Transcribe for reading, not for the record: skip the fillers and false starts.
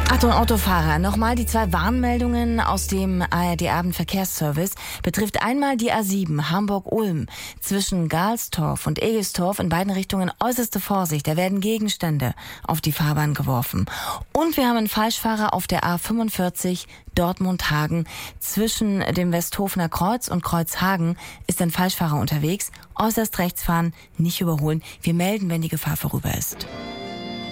Achtung, Autofahrer, nochmal die 2 Warnmeldungen aus dem ARD-Abendverkehrsservice. Betrifft einmal die A7 Hamburg-Ulm. Zwischen Galstorf und Egestorf in beiden Richtungen äußerste Vorsicht. Da werden Gegenstände auf die Fahrbahn geworfen. Und wir haben einen Falschfahrer auf der A45 Dortmund-Hagen. Zwischen dem Westhofener Kreuz und Kreuzhagen ist ein Falschfahrer unterwegs. Äußerst rechts fahren, nicht überholen. Wir melden, wenn die Gefahr vorüber ist.